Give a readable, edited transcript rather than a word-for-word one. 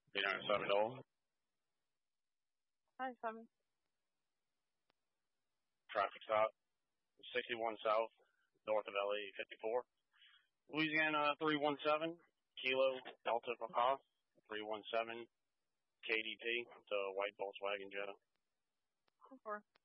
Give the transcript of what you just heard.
$870. Hi, Sammy. Traffic stop, 61 South, north of LA 54. Louisiana 317, Kilo Delta Papa, 317, KDT, the white Volkswagen Jetta. 4.